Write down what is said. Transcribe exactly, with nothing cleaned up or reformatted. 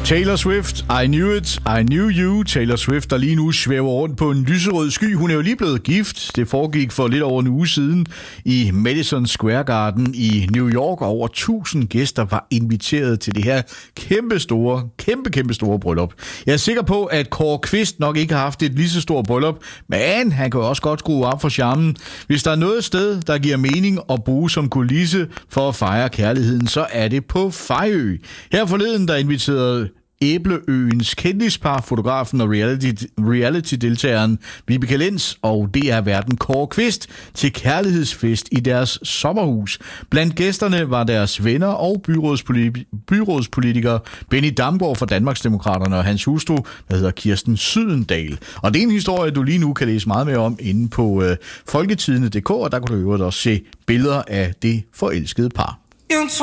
Taylor Swift, I Knew It, I Knew You. Taylor Swift, der lige nu svæver rundt på en lyserød sky. Hun er jo lige blevet gift. Det foregik for lidt over en uge siden i Madison Square Garden i New York. Over tusind gæster var inviteret til det her kæmpe store, kæmpe, kæmpe store bryllup. Jeg er sikker på, at Kåre Kvist nok ikke har haft et lige så stort bryllup, men han kan jo også godt skrue op for charmen. Hvis der er noget sted, der giver mening at bruge som kulisse for at fejre kærligheden, så er det på Fejø. Her forleden, der inviterede Æbleøens kendispar, fotografen og reality, reality-deltageren Vibeke Lenz og D R-værten Kåre Kvist til kærlighedsfest i deres sommerhus. Blandt gæsterne var deres venner og byrådspolitikere, byrådspolitikere Benny Damgaard fra Danmarksdemokraterne og hans hustru, der hedder Kirsten Sydendal. Og det er en historie, du lige nu kan læse meget mere om inde på øh, folketidene punktum d k, og der kan du øvrigt også se billeder af det forelskede par.